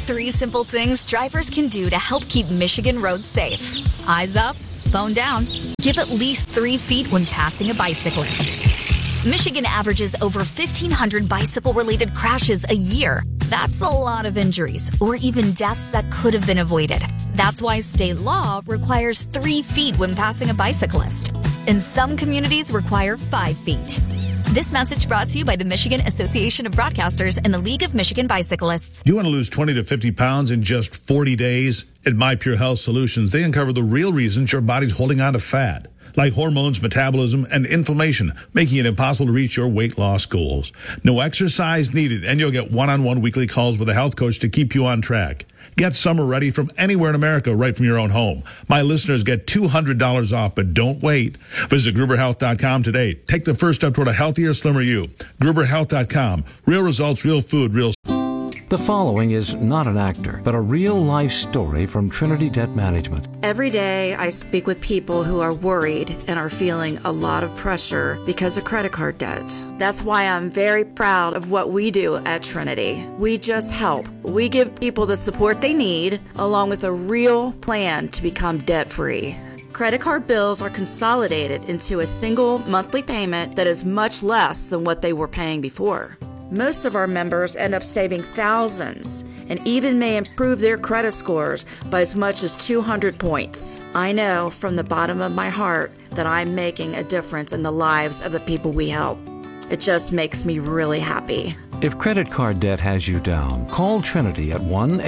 3 simple things drivers can do to help keep Michigan roads safe. Eyes up, phone down. Give at least 3 feet when passing a bicyclist. Michigan averages over 1,500 bicycle-related crashes a year. That's a lot of injuries or even deaths that could have been avoided. That's why state law requires 3 feet when passing a bicyclist. And some communities require 5 feet. This message brought to you by the Michigan Association of Broadcasters and the League of Michigan Bicyclists. You want to lose 20 to 50 pounds in just 40 days? At My Pure Health Solutions, they uncover the real reasons your body's holding on to fat, like hormones, metabolism, and inflammation, making it impossible to reach your weight loss goals. No exercise needed, and you'll get one-on-one weekly calls with a health coach to keep you on track. Get summer ready from anywhere in America, right from your own home. My listeners get $200 off, but don't wait. Visit GruberHealth.com today. Take the first step toward a healthier, slimmer you. GruberHealth.com. Real results, real food, real... The following is not an actor, but a real-life story from Trinity Debt Management. Every day I speak with people who are worried and are feeling a lot of pressure because of credit card debt. That's why I'm very proud of what we do at Trinity. We just help. We give people the support they need, along with a real plan to become debt-free. Credit card bills are consolidated into a single monthly payment that is much less than what they were paying before. Most of our members end up saving thousands and even may improve their credit scores by as much as 200 points. I know from the bottom of my heart that I'm making a difference in the lives of the people we help. It just makes me really happy. If credit card debt has you down, call Trinity at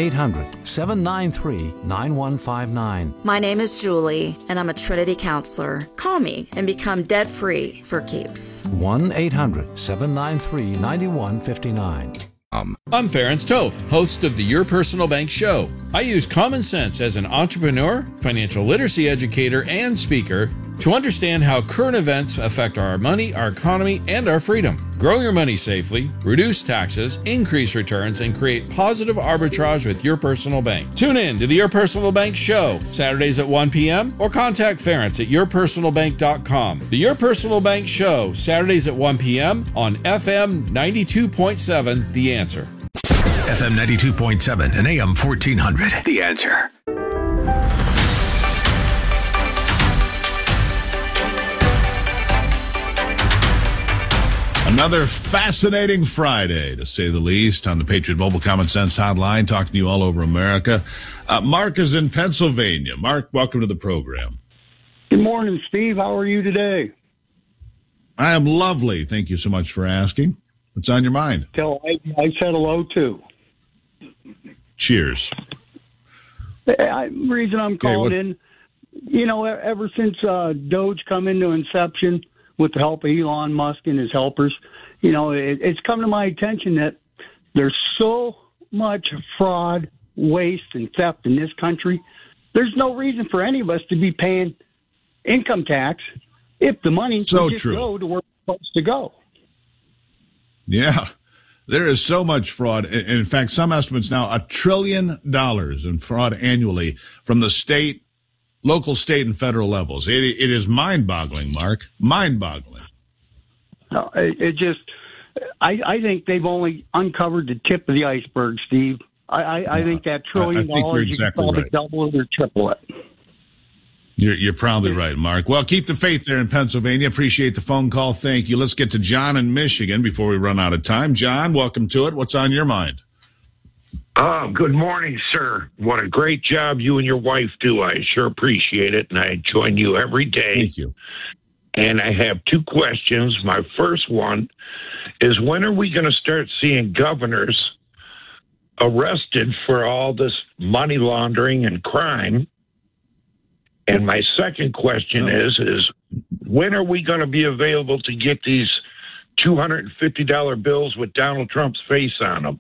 1-800-793-9159. My name is Julie, and I'm a Trinity counselor. Call me and become debt-free for keeps. 1-800-793-9159. I'm Ference Toth, host of the Your Personal Bank Show. I use common sense as an entrepreneur, financial literacy educator, and speaker to understand how current events affect our money, our economy, and our freedom. Grow your money safely, reduce taxes, increase returns, and create positive arbitrage with Your Personal Bank. Tune in to the Your Personal Bank Show, Saturdays at 1 p.m. or contact Ference at yourpersonalbank.com. The Your Personal Bank Show, Saturdays at 1 p.m. on FM 92.7, The Answer. FM 92.7 and AM 1400. The Answer. Another fascinating Friday, to say the least, on the Patriot Mobile Common Sense Hotline, talking to you all over America. Mark is in Pennsylvania. Mark, welcome to the program. Good morning, Steve. How are you today? I am lovely. Thank you so much for asking. What's on your mind? Tell I said hello, too. Cheers. The reason I'm calling in, ever since Doge come into inception with the help of Elon Musk and his helpers, it's come to my attention that there's so much fraud, waste, and theft in this country. There's no reason for any of us to be paying income tax if the money can just go to where it's supposed to go. Yeah. There is so much fraud. In fact, some estimates now $1 trillion in fraud annually from the state, local, state, and federal levels. It is mind-boggling, Mark. Mind-boggling. No, I think they've only uncovered the tip of the iceberg, Steve. I think that $1 trillion, you can probably double it or triple it. You're probably right, Mark. Well, keep the faith there in Pennsylvania. Appreciate the phone call. Thank you. Let's get to John in Michigan before we run out of time. John, welcome to it. What's on your mind? Good morning, sir. What a great job you and your wife do. I sure appreciate it, and I join you every day. Thank you. And I have 2 questions. My first one is, when are we going to start seeing governors arrested for all this money laundering and crime? And my second question is when are we going to be available to get these $250 bills with Donald Trump's face on them?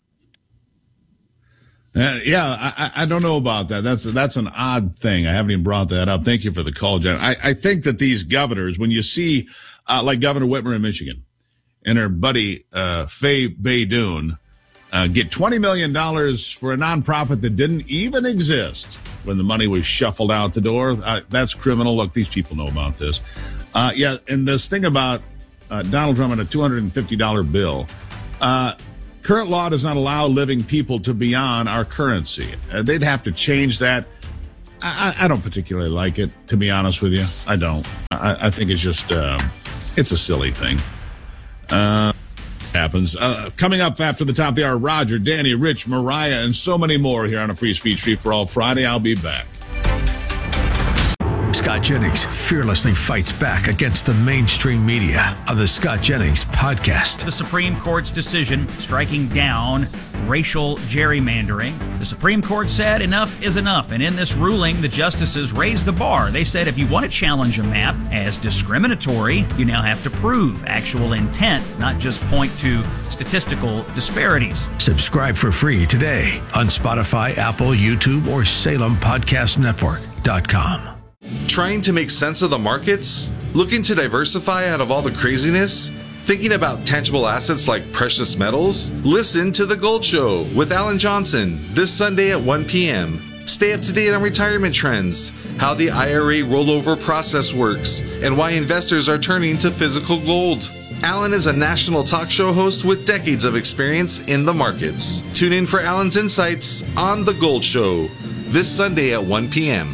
I don't know about that. That's an odd thing. I haven't even brought that up. Thank you for the call, John. I think that these governors, when you see like Governor Whitmer in Michigan and her buddy Faye Baydoun get $20 million for a nonprofit that didn't even exist when the money was shuffled out the door. That's criminal. Look, these people know about this. And this thing about Donald Trump and a $250 bill, Current law does not allow living people to be on our currency. They'd have to change that. I don't particularly like it, to be honest with you. I don't. I think it's just, it's a silly thing. Happens. Coming up after the top of the hour, Roger, Danny, Rich, Mariah, and so many more here on a Free Speech Free for All Friday. I'll be back. Scott Jennings fearlessly fights back against the mainstream media on the Scott Jennings podcast. The Supreme Court's decision striking down racial gerrymandering. The Supreme Court said enough is enough, and in this ruling, the justices raised the bar. They said if you want to challenge a map as discriminatory, you now have to prove actual intent, not just point to statistical disparities. Subscribe for free today on Spotify, Apple, YouTube, or SalemPodcastNetwork.com. Trying to make sense of the markets? Looking to diversify out of all the craziness? Thinking about tangible assets like precious metals? Listen to The Gold Show with Alan Johnson this Sunday at 1 p.m. Stay up to date on retirement trends, how the IRA rollover process works, and why investors are turning to physical gold. Alan is a national talk show host with decades of experience in the markets. Tune in for Alan's insights on The Gold Show this Sunday at 1 p.m.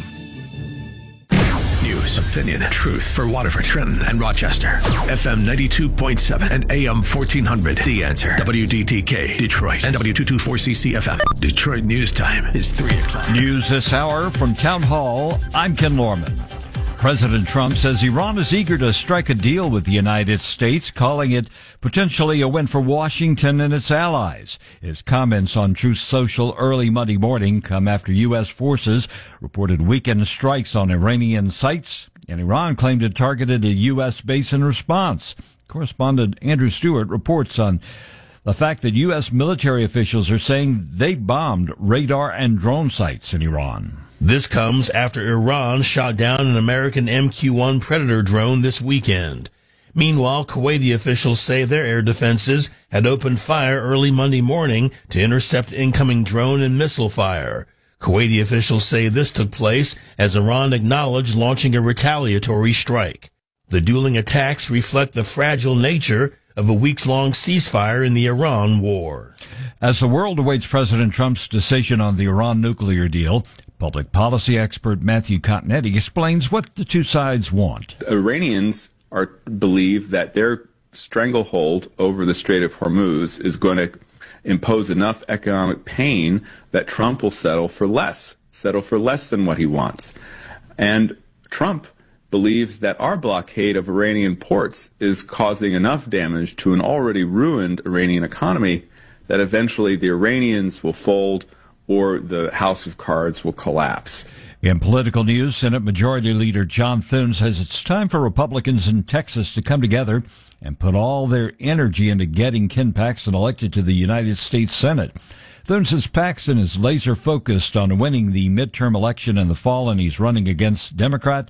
News, opinion, truth for Waterford, Trenton, and Rochester. FM 92.7 and AM 1400. The Answer. WDTK, Detroit, and W224CC FM. Detroit News Time is 3 o'clock. News this hour from Town Hall. I'm Ken Lorman. President Trump says Iran is eager to strike a deal with the United States, calling it potentially a win for Washington and its allies. His comments on Truth Social early Monday morning come after U.S. forces reported weekend strikes on Iranian sites, and Iran claimed it targeted a U.S. base in response. Correspondent Andrew Stewart reports on the fact that U.S. military officials are saying they bombed radar and drone sites in Iran. This comes after Iran shot down an American MQ-1 Predator drone this weekend. Meanwhile, Kuwaiti officials say their air defenses had opened fire early Monday morning to intercept incoming drone and missile fire. Kuwaiti officials say this took place as Iran acknowledged launching a retaliatory strike. The dueling attacks reflect the fragile nature of a weeks-long ceasefire in the Iran war. As the world awaits President Trump's decision on the Iran nuclear deal, public policy expert Matthew Continetti explains what the two sides want. Iranians believe that their stranglehold over the Strait of Hormuz is going to impose enough economic pain that Trump will settle for less than what he wants. And Trump believes that our blockade of Iranian ports is causing enough damage to an already ruined Iranian economy that eventually the Iranians will fold or the House of Cards will collapse. In political news, Senate Majority Leader John Thune says it's time for Republicans in Texas to come together and put all their energy into getting Ken Paxton elected to the United States Senate. Thune says Paxton is laser focused on winning the midterm election in the fall, and he's running against Democrat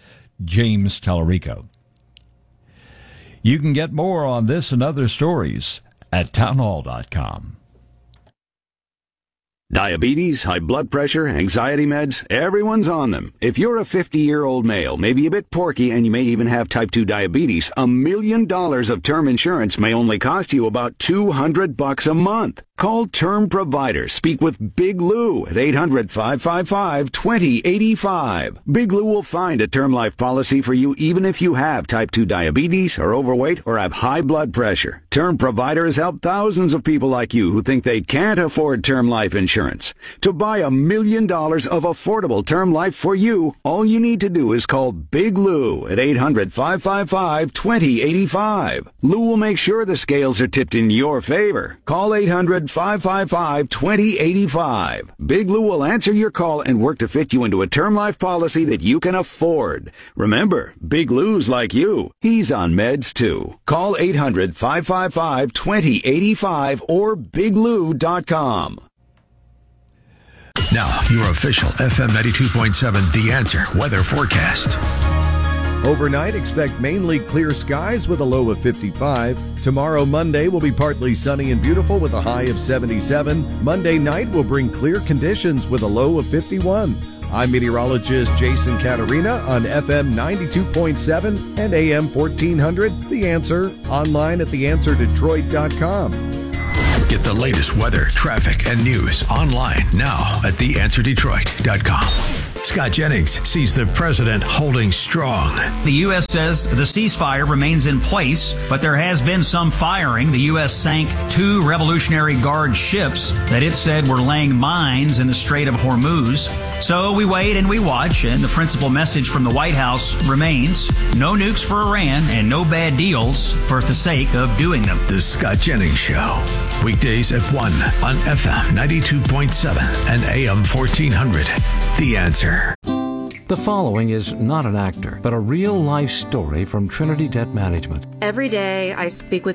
James Tallarico. You can get more on this and other stories at townhall.com. Diabetes, high blood pressure, anxiety meds, everyone's on them. If you're a 50-year-old male, maybe a bit porky, and you may even have type 2 diabetes, $1 million of term insurance may only cost you about $200 a month. Call Term Provider. Speak with Big Lou at 800-555-2085. Big Lou will find a term life policy for you even if you have type 2 diabetes, are overweight, or have high blood pressure. Term Provider has helped thousands of people like you who think they can't afford term life insurance. To buy $1 million of affordable term life for you, all you need to do is call Big Lou at 800-555-2085. Lou will make sure the scales are tipped in your favor. Call 800-555-2085. Big Lou will answer your call and work to fit you into a term life policy that you can afford. Remember, Big Lou's like you. He's on meds too. Call 800-555-2085 or biglou.com. Now, your official FM 92.7 The Answer weather forecast. Overnight, expect mainly clear skies with a low of 55. Tomorrow, Monday, will be partly sunny and beautiful with a high of 77. Monday night will bring clear conditions with a low of 51. I'm meteorologist Jason Caterina on FM 92.7 and AM 1400. The Answer, online at theanswerdetroit.com. Get the latest weather, traffic, and news online now at theanswerdetroit.com. Scott Jennings sees the president holding strong. The U.S. says the ceasefire remains in place, but there has been some firing. The U.S. sank 2 Revolutionary Guard ships that it said were laying mines in the Strait of Hormuz. So we wait and we watch, and the principal message from the White House remains: no nukes for Iran and no bad deals for the sake of doing them. The Scott Jennings Show. Weekdays at 1 on FM 92.7 and AM 1400. The Answer. The following is not an actor, but a real-life story from Trinity Debt Management. Every day I speak with